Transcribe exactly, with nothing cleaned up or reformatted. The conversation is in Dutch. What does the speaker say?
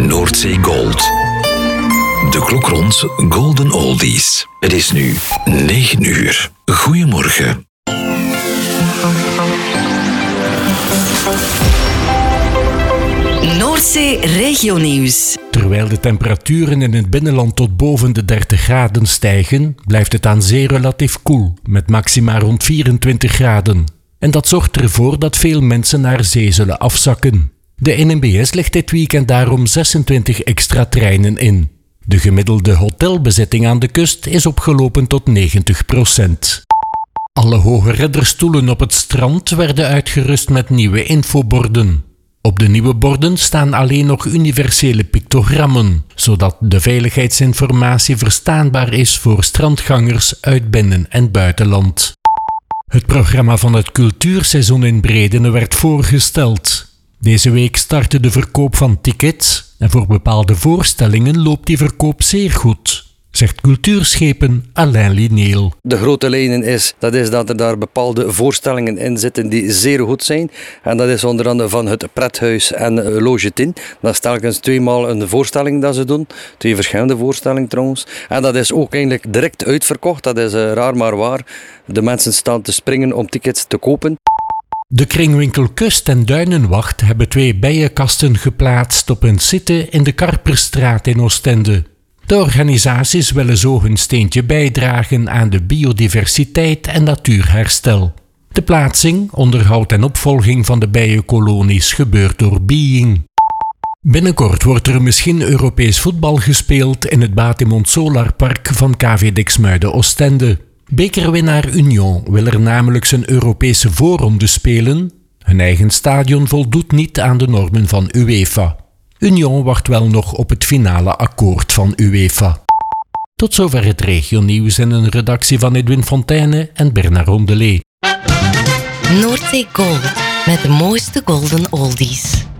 Noordzee Gold. De klok rond Golden Oldies. Het is nu negen uur. Goedemorgen. Noordzee Regionieuws. Terwijl de temperaturen in het binnenland tot boven de dertig graden stijgen, blijft het aan zee relatief koel, met maxima rond vierentwintig graden. En dat zorgt ervoor dat veel mensen naar zee zullen afzakken. De N M B S legt dit weekend daarom zesentwintig extra treinen in. De gemiddelde hotelbezetting aan de kust is opgelopen tot negentig procent. Alle hoge redderstoelen op het strand werden uitgerust met nieuwe infoborden. Op de nieuwe borden staan alleen nog universele pictogrammen, zodat de veiligheidsinformatie verstaanbaar is voor strandgangers uit binnen- en buitenland. Het programma van het cultuurseizoen in Bredene werd voorgesteld. Deze week startte de verkoop van tickets en voor bepaalde voorstellingen loopt die verkoop zeer goed, zegt cultuurschepen Alain Lineel. De grote lijnen is, dat is dat er daar bepaalde voorstellingen in zitten die zeer goed zijn. En dat is onder andere van het Prethuis en Loge tien. Dat is telkens tweemaal een voorstelling dat ze doen. Twee verschillende voorstellingen trouwens. En dat is ook eigenlijk direct uitverkocht. Dat is uh, raar maar waar. De mensen staan te springen om tickets te kopen. De kringwinkel Kust en Duinenwacht hebben twee bijenkasten geplaatst op hun site in de Karperstraat in Oostende. De organisaties willen zo hun steentje bijdragen aan de biodiversiteit en natuurherstel. De plaatsing, onderhoud en opvolging van de bijenkolonies gebeurt door Being. Binnenkort wordt er misschien Europees voetbal gespeeld in het Batimont Solarpark van K V Diksmuide Oostende. Bekerwinnaar Union wil er namelijk zijn Europese voorronde spelen. Hun eigen stadion voldoet niet aan de normen van UEFA. Union wacht wel nog op het finale akkoord van UEFA. Tot zover het regionieuws en een redactie van Edwin Fontaine en Bernard Rondelet. Noordzee Gold met de mooiste golden oldies.